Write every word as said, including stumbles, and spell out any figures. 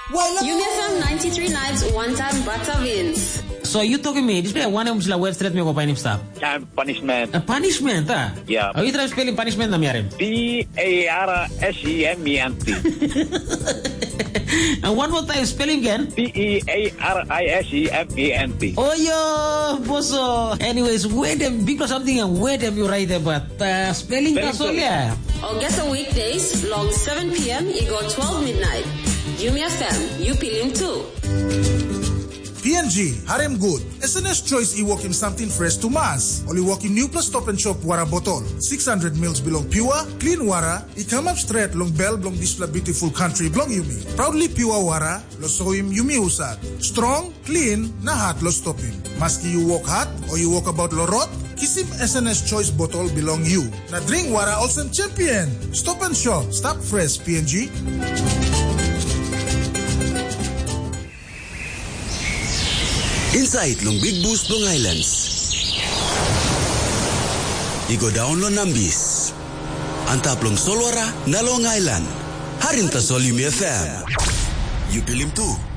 Yumi F M ninety-three nights, one time butter wins. So you talking me? This is one of the words that me go by stop. Yeah, punishment. A punishment, ah? Yeah. How you try spelling punishment na miyarim? P A R S E M E N T. And one more time spelling again. P E A R I S E M E N T. Oh yo, boso. Anyways, where them big or something and where them you write about uh, spelling kasolya. August weekdays, long seven p.m. you go twelve midnight. Yumi F M, you feeling too. P N G, harem good. S N S choice i walk him something fresh to mass. Only walk him new plus stop and shop wara bottle. six hundred mils belong pure, clean wara. I come up straight long bell belong this beautiful country belong Yumi. Proudly pure wara, lo so him Yumi usad. Strong, clean, na hot lo stop him. Maski you walk hot or you walk about lo rot, kiss him S N S choice bottle belong you. Na drink wara also champion. Stop and shop, stop fresh P N G. Inside long Big Boost Long Islands. Igo down lo Nambis. Antap long Solwara na Long Island. Harim ta Sol Yumi F M. You pilim too.